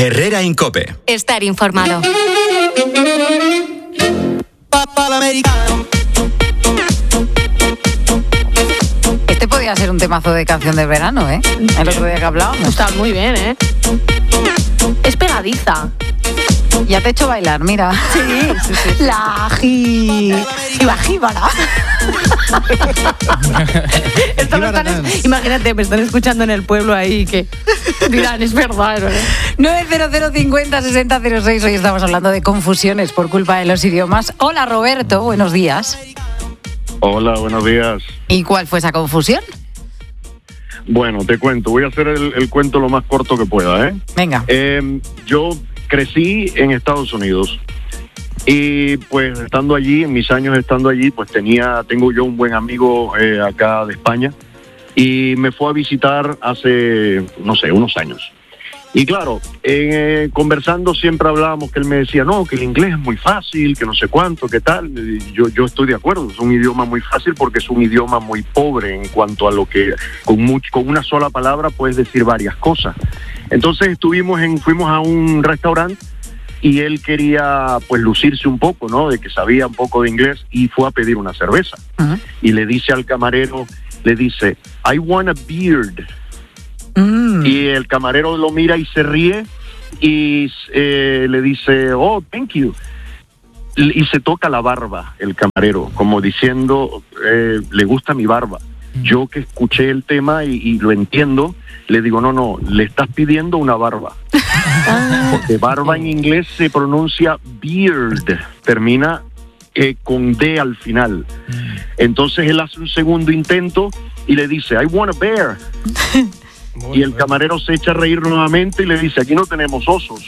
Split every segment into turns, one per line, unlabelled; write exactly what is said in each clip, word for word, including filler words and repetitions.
Herrera Incope.
Estar informado.
Este podía ser un temazo de canción de verano, ¿eh? El otro día que hablábamos.
Está muy bien, ¿eh? Es pegadiza.
Ya te he hecho bailar, mira.
Sí, sí, sí, sí.
La ji... La jíbara.
Esto me están, imagínate, me están escuchando en el pueblo ahí que dirán, es verdad, es verdad.
nueve cero cero cincuenta sesenta cero seis. Hoy estamos hablando de confusiones por culpa de los idiomas. Hola, Roberto, buenos días.
Hola, buenos días.
¿Y cuál fue esa confusión?
Bueno, te cuento, voy a hacer el, el cuento lo más corto que pueda, ¿eh?
Venga.
Eh, yo crecí en Estados Unidos y pues estando allí, en mis años estando allí, pues tenía, tengo yo un buen amigo eh, acá de España y me fue a visitar hace, no sé, unos años. Y claro, eh, conversando siempre hablábamos que él me decía, no, que el inglés es muy fácil, que no sé cuánto, qué tal. Y yo, yo estoy de acuerdo, es un idioma muy fácil porque es un idioma muy pobre en cuanto a lo que con, mucho, con una sola palabra puedes decir varias cosas. Entonces estuvimos en, fuimos a un restaurante y él quería pues lucirse un poco, ¿no? De que sabía un poco de inglés y fue a pedir una cerveza. Uh-huh. Y le dice al camarero, le dice, I want a beard. Mm. Y el camarero lo mira y se ríe y eh, le dice, oh, thank you. Y se toca la barba el camarero, como diciendo, eh, le gusta mi barba. Mm. Yo que escuché el tema y, y lo entiendo, le digo, no, no, le estás pidiendo una barba. Porque barba en inglés se pronuncia beard, termina eh, con D al final. Mm. Entonces él hace un segundo intento y le dice, I want a bear. Muy y el bueno. Camarero se echa a reír nuevamente y le dice, aquí no tenemos osos.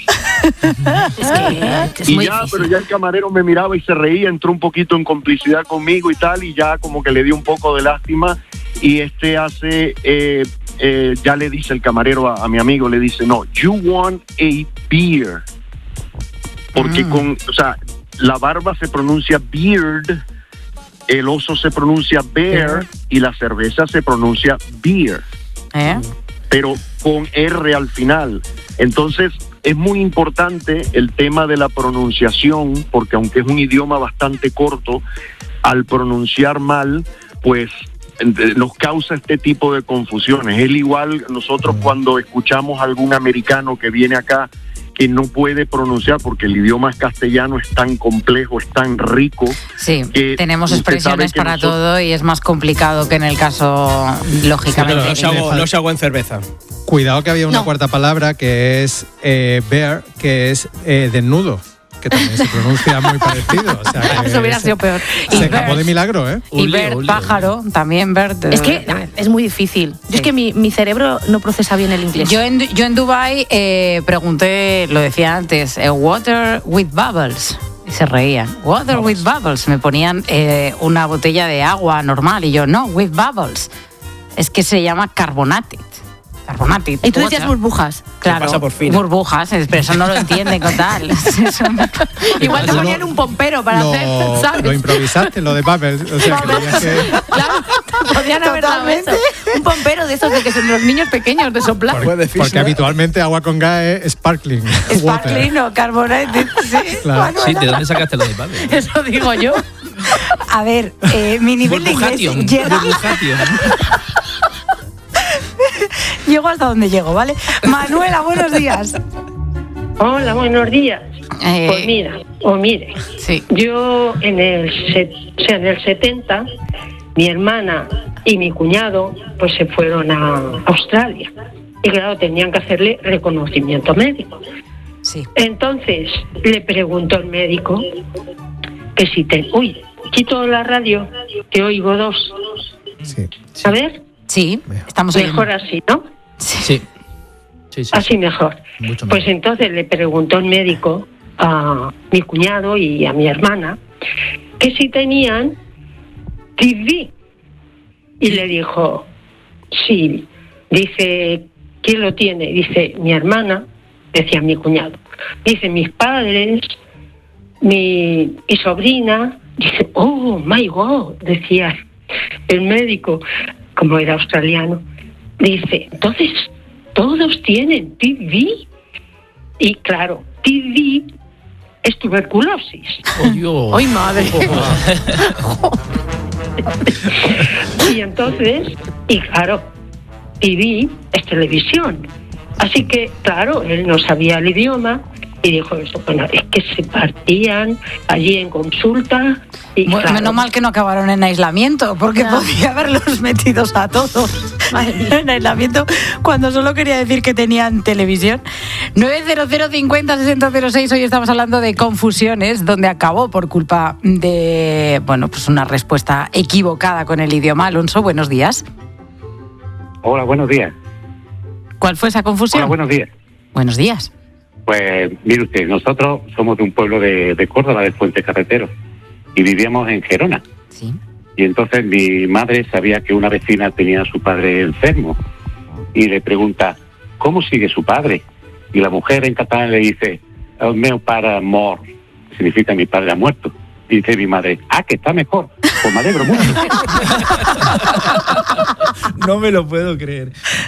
Es que es
y
muy
ya,
difícil.
Pero ya el camarero me miraba y se reía, entró un poquito en complicidad conmigo y tal, y ya como que le dio un poco de lástima, y este hace, eh, eh, ya le dice el camarero a, a mi amigo, le dice, no, you want a beer. Porque mm. con, o sea, la barba se pronuncia beard, el oso se pronuncia bear, y la cerveza se pronuncia beer.
¿Eh?
Pero con R al final. Entonces es muy importante el tema de la pronunciación, porque aunque es un idioma bastante corto, al pronunciar mal, pues nos causa este tipo de confusiones. Es igual nosotros cuando escuchamos a algún americano que viene acá que no puede pronunciar porque el idioma castellano es tan complejo, es tan rico.
Sí, que tenemos expresiones para nosotros... todo y es más complicado que en el caso, lógicamente.
Sí, no, no, se hago, no se hago en cerveza.
Cuidado que había una no. cuarta palabra que es eh, bear, que es eh, desnudo, que también se pronuncia muy parecido. O sea,
eso hubiera sido peor.
Se y escapó de milagro, ¿eh?
Y bird, pájaro, también bird.
Es que es muy difícil. Sí. Es que mi, mi cerebro no procesa bien el inglés.
Yo en, yo en Dubái eh, pregunté, lo decía antes, eh, water with bubbles. Y se reían. Water bubbles. with bubbles. Me ponían eh, una botella de agua normal y yo, no, with bubbles. Es que se llama carbonated. Carbonated.
Y tú decías burbujas.
Claro,
pasa por fin.
burbujas, pero eso no lo entienden con tal.
Igual te ponían un pompero para
lo,
hacer, ¿sabes?
Lo improvisaste, lo de bubbles. O sea, creías que...
Claro, podían haber dado eso. Un pompero de esos de que son los niños pequeños de soplar.
Porque, porque habitualmente agua con gas es sparkling.
Sparkling o carbonated. Sí,
claro. Sí, ¿de dónde sacaste lo de bubbles?
Eso digo yo.
A ver, eh, mi nivel de inglés llega... Llego hasta donde llego, ¿vale? Manuela, buenos días.
Hola, buenos días. Eh, pues mira, o mire,
sí.
yo en el, set, o sea, en el setenta, mi hermana y mi cuñado pues se fueron a Australia. Y claro, tenían que hacerle reconocimiento médico.
Sí.
Entonces le preguntó el médico que si te... Uy, quito la radio, que oigo dos.
Sí.
A ver.
Sí, estamos
mejor oyendo. Así, ¿no?
Sí. sí, sí
así
sí.
mejor.
Mucho
pues
mejor.
Entonces le preguntó el médico a mi cuñado y a mi hermana que si tenían T V. Y le dijo, sí. Dice, ¿quién lo tiene? Dice, mi hermana, decía mi cuñado. Dice, mis padres, mi, mi sobrina. Dice, oh, my God, decía el médico, como era australiano. Dice, entonces, ¿todos tienen T V? Y claro, T B es tuberculosis.
¡Oh, Dios!
¡Ay, madre!
Y entonces, y claro, T V es televisión. Así que, claro, él no sabía el idioma y dijo eso. Bueno, es que se partían allí en consulta. Y
Bueno,
claro,
menos mal que no acabaron en aislamiento, porque
Ya.
podía haberlos metidos a todos en aislamiento cuando solo quería decir que tenían televisión. nueve cero cero cincuenta sesenta cero seis. Hoy estamos hablando de confusiones, donde acabó por culpa de, bueno, pues una respuesta equivocada con el idioma. Alonso, buenos días.
Hola, buenos días.
¿Cuál fue esa confusión?
Hola, buenos días.
Buenos días.
Pues mire usted, nosotros somos de un pueblo de, de Córdoba, de Fuentes Carreteros, y vivíamos en Gerona.
Sí.
Y entonces mi madre sabía que una vecina tenía a su padre enfermo y le pregunta, ¿cómo sigue su padre? Y la mujer en catalán le dice, el meu pare mort, que significa mi padre ha muerto. Y dice mi madre, ah, que está mejor, pues me alegro mucho.
No me lo puedo creer.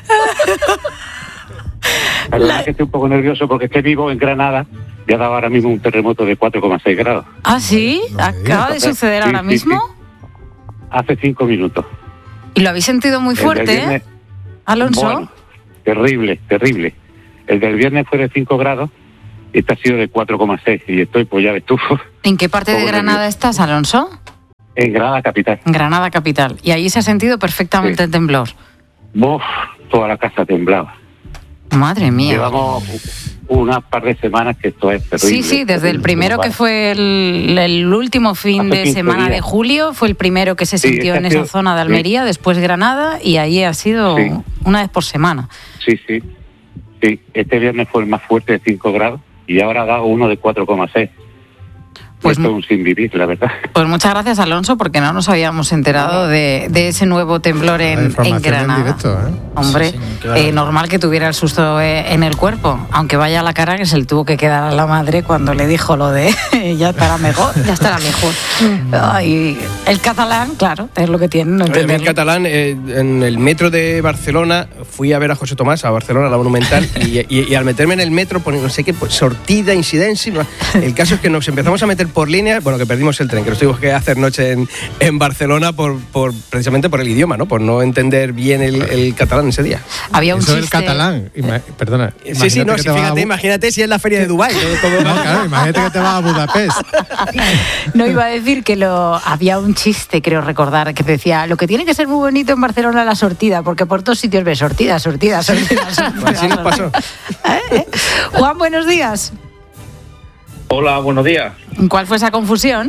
La verdad es que estoy un poco nervioso porque es que vivo en Granada y ha dado ahora mismo un terremoto de cuatro coma seis grados.
¿Ah, sí?
No me
¿Acaba de
digas.
suceder
Sí,
ahora
sí,
mismo?
sí. Hace cinco minutos.
¿Y lo habéis sentido muy
El del
fuerte,
viernes-
eh? Alonso.
Bueno, terrible, terrible. El del viernes fue de cinco grados y este ha sido de cuatro coma seis y estoy, pues ya ves tú,
¿En qué parte de
Poco
Granada
nervioso.
estás, Alonso?
en Granada capital.
En Granada capital. Y ahí se ha sentido perfectamente
Sí.
el temblor.
Uf, toda la casa temblaba.
Madre mía.
Llevamos unas par de semanas que esto es terrible.
Sí, sí, desde el
terrible.
primero que fue el, el último fin
Hace
de
quince
semana de
días.
julio, fue el primero que se
Sí,
sintió
ese
en
ha
esa
sido-
zona de
sí.
Almería, después Granada, y ahí ha sido
Sí.
una vez por semana.
Sí, sí. Sí, este viernes fue el más fuerte de cinco grados y ahora ha dado uno de cuatro coma seis.
Pues
Esto
mu-
es un sin vivir, la verdad.
Pues muchas gracias, Alonso, porque no nos habíamos enterado de, de ese nuevo temblor
La
en, en
información en
Granada.
directo, ¿eh?
Hombre,
Sí, sí, qué barbaridad.
eh, normal que tuviera el susto eh, en el cuerpo, aunque vaya a la cara que se le tuvo que quedar a la madre cuando le dijo lo de ya estará mejor.
Ya estará mejor.
Ay, el catalán, claro, es lo que tiene, no
A ver, en
entenderlo.
catalán, eh, en el metro de Barcelona, fui a ver a José Tomás, a Barcelona, a la Monumental, y, y- y al meterme en el metro, pone no sé qué, pues, sortida, incidencia. El caso es que nos empezamos a meter por líneas, bueno, que perdimos el tren, que nos tuvimos que hacer noche en, en Barcelona por, por precisamente por el idioma, ¿no? Por no entender bien el, el catalán ese día.
Había un
Eso del
chiste.
catalán. Ima- perdona.
Sí, sí,
imagínate
no,
que
sí,
te vas a
fíjate,
Bu-
imagínate si es la feria de Dubái. todo- todo-
No, claro, imagínate que te vas a Budapest.
No iba a decir que lo había un chiste, creo recordar, que decía, lo que tiene que ser muy bonito en Barcelona es la sortida, porque por todos sitios ves sortida, sortida, sortida. sortida,
Pues así nos pasó.
¿Eh? ¿Eh? Juan, buenos días.
Hola, buenos días.
¿Cuál fue esa confusión?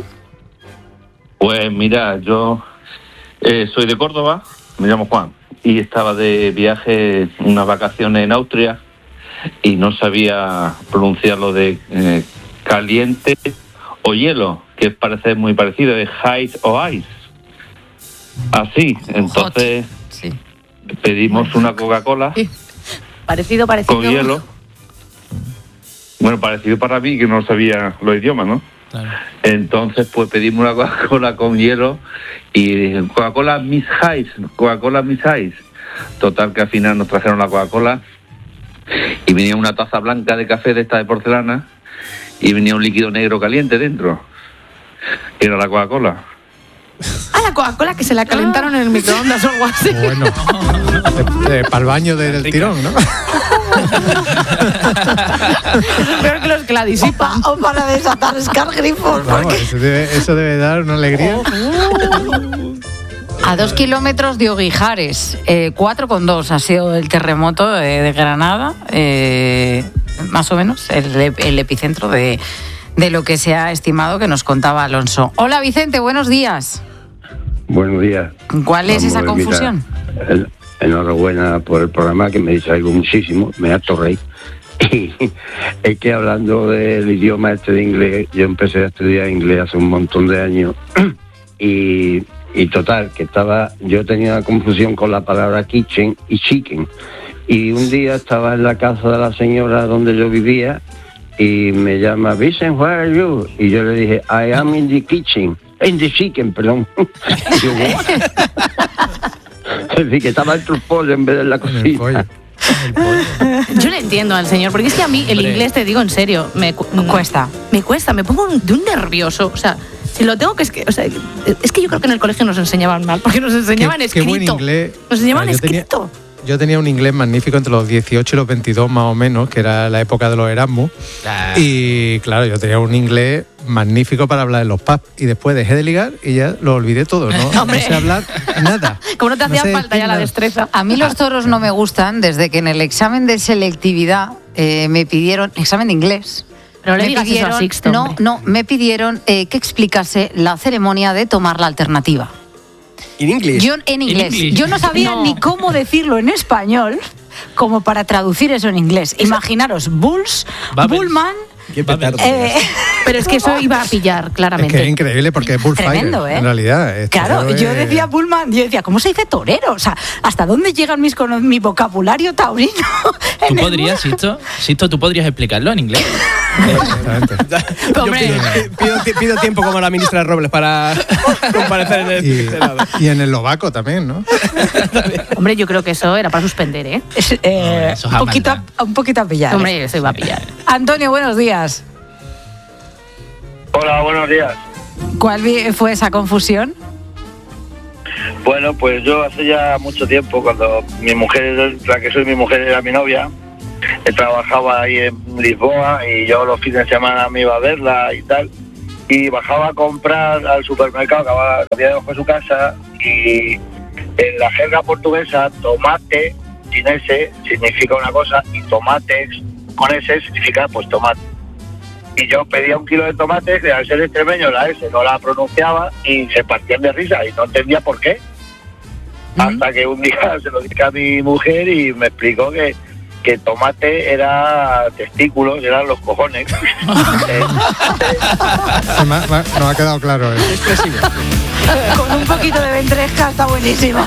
Pues mira, yo eh, soy de Córdoba, me llamo Juan, y estaba de viaje, unas vacaciones en Austria, y no sabía pronunciar lo de eh, caliente o hielo, que parece muy parecido, de hot o ice. Así, entonces
Sí.
pedimos una Coca-Cola
Parecido, parecido.
con hielo. Bueno, parecido para mí, que no sabía los idiomas, ¿no?
Claro.
Entonces, pues pedimos una Coca-Cola con hielo y Coca-Cola Miss Ice, Coca-Cola Miss Ice. Total, que al final nos trajeron la Coca-Cola y venía una taza blanca de café de esta de porcelana y venía un líquido negro caliente dentro, que era la Coca-Cola.
Ah, la Coca-Cola que se la calentaron en el microondas o algo así.
Bueno, para el baño del tirón, ¿no?
Peor que los que la disipan.
O para desatascar grifos.
Vamos, eso, debe, eso debe dar una alegría.
A dos kilómetros de Oguijares, eh, cuatro con dos ha sido el terremoto de, de Granada, eh, más o menos, el, el epicentro de, de lo que se ha estimado que nos contaba Alonso. Hola Vicente, buenos días.
Buenos días.
¿Cuál es
Vamos
esa
a ver, mira,
confusión?
el- enhorabuena por el programa, que me distraigo muchísimo, me harto rey. Y es que hablando del idioma este de inglés, yo empecé a estudiar inglés hace un montón de años y, y total, que estaba, yo tenía una confusión con la palabra kitchen y chicken. Y un día estaba en la casa de la señora donde yo vivía y me llama, Vincent, where are you? Y yo le dije, I am in the kitchen, in the chicken, perdón. Y yo, "What?". Es decir, que estaba dentro el pollo en vez de en la
En el
cocina.
pollo.
Yo le entiendo al señor, porque es que a mí el
Hombre.
inglés, te digo en serio, me cu-
Cuesta.
Me cuesta, me pongo de un nervioso. O sea, si lo tengo que... Es que, o sea, es que yo creo que en el colegio nos enseñaban mal, porque nos enseñaban
Qué- qué
escrito.
buen inglés.
Nos enseñaban
Ah, yo tenía-
escrito.
Yo tenía un inglés magnífico entre los dieciocho y los veintidós más o menos, que era la época de los Erasmus.
Claro.
Y claro, yo tenía un inglés magnífico para hablar en los pubs. Y después dejé de ligar y ya lo olvidé todo, ¿no? No
Hombre.
sé hablar nada.
Como no te hacía
sé
falta
decir
ya la
nada.
destreza.
A mí los toros no me gustan desde que en el examen de selectividad eh, me pidieron, examen de inglés.
Pero no le
me
digas eso a
pidieron,
Sixto,
no,
hombre.
no, me pidieron eh, que explicase la ceremonia de tomar la alternativa.
En inglés.
Yo en inglés.
inglés.
Yo no sabía
No.
ni cómo decirlo en español como para traducir eso en inglés. Imaginaros, Bulls,
Bubbles.
Bullman.
Qué petardo.
eh,
Pero es que eso iba a pillar,
Es
claramente.
que es increíble porque es bullfighter,
Tremendo, ¿eh?
en realidad. Esto
Claro,
es-
yo decía Bullman, yo decía, ¿cómo se dice torero? O sea, ¿hasta dónde llega mis cono- mi vocabulario taurino?
¿Tú
en el
podrías, Sisto? Sisto, ¿tú podrías explicarlo en inglés?
Exactamente.
Yo
Hombre.
pido, pido- pido tiempo como la ministra Robles para comparecer en el
Y,
Senado.
y en el eslovaco también, ¿no?
Hombre, yo creo que eso era para suspender, ¿eh?
Es, eh,
eso es a
un, poquito,
maldad.
a- un poquito a pillar.
Hombre, eso iba a pillar.
Antonio, buenos días.
Hola, buenos días.
¿Cuál vi- fue esa confusión?
Bueno, pues yo hace ya mucho tiempo, cuando mi mujer, la que soy mi mujer era mi novia, eh, trabajaba ahí en Lisboa y yo los fines de semana me iba a verla y tal, y bajaba a comprar al supermercado que había- que había debajo de su casa, y en la jerga portuguesa tomate sin ese significa una cosa y tomates con ese significa pues tomate. Y yo pedía un kilo de tomates, que al ser extremeño la S no la pronunciaba y se partían de risa y no entendía por qué. Hasta que un día se lo dije a mi mujer y me explicó que, que tomate era testículos, eran los cojones. Eh,
Se me ha- me ha- nos ha quedado claro. ¿eh?
Con un poquito de ventresca está buenísimo.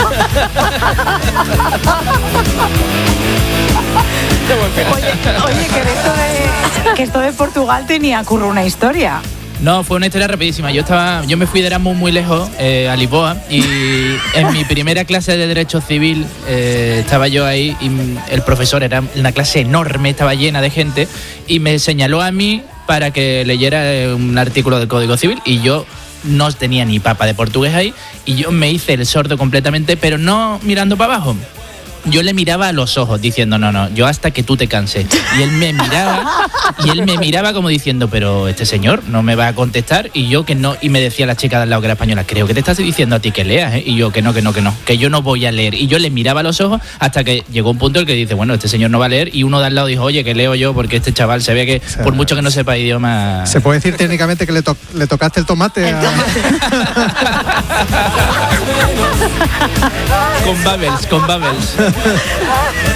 Oye, oye, que, de esto de, que esto de Portugal tenía curro una historia.
No, fue una historia rapidísima. Yo estaba, yo me fui de Erasmus muy lejos, eh, a Lisboa, y en mi primera clase de Derecho Civil eh, estaba yo ahí y el profesor, era una clase enorme, estaba llena de gente, y me señaló a mí para que leyera eh, un artículo del Código Civil, y yo no tenía ni papa de portugués ahí, y yo me hice el sordo completamente, pero no mirando para abajo. Yo le miraba a los ojos diciendo, no, no, yo hasta que tú te canses. Y él me miraba, y él me miraba como diciendo, pero este señor no me va a contestar. Y yo que no, y me decía la chica de al lado que era española, creo que te estás diciendo a ti que leas, ¿eh? Y yo que no, que no, que no, que yo no voy a leer. Y yo le miraba a los ojos hasta que llegó un punto en el que dice, bueno, este señor no va a leer. Y uno de al lado dijo, oye, que leo yo, porque este chaval se ve que
sea,
por mucho que no sepa idioma...
¿Se puede decir técnicamente que le, to- le tocaste el tomate? a-
Con Bubbles, con Bubbles.